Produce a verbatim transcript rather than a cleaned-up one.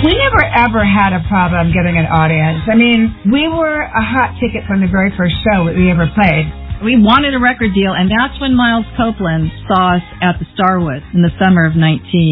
We never ever had a problem getting an audience. I mean, we were a hot ticket from the very first show that we ever played. We wanted a record deal, and that's when Miles Copeland saw us at the Starwood in the summer of nineteen.